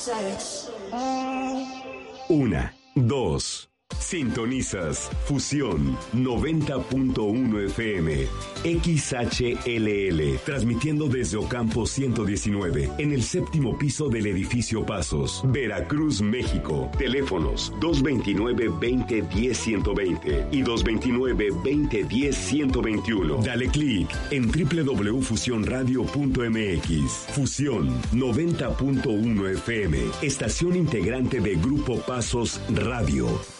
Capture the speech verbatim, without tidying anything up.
Una, dos. Sintonizas Fusión noventa punto uno F M, X H L L, transmitiendo desde Ocampo ciento diecinueve, en el séptimo piso del edificio Pasos, Veracruz, México. Teléfonos dos veintinueve, veinte, diez, ciento veinte y dos veintinueve, veinte, diez, ciento veintiuno. Dale clic en doble u doble u doble u punto fusión radio punto m x. Fusión noventa punto uno F M, estación integrante de Grupo Pasos Radio.